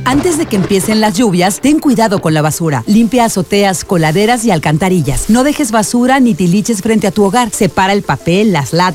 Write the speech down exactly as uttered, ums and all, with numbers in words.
Antes de que empiecen las lluvias, ten cuidado con la basura. Limpia azoteas, coladeras y alcantarillas. No dejes basura ni tiliches frente a tu hogar. Separa el papel, las latas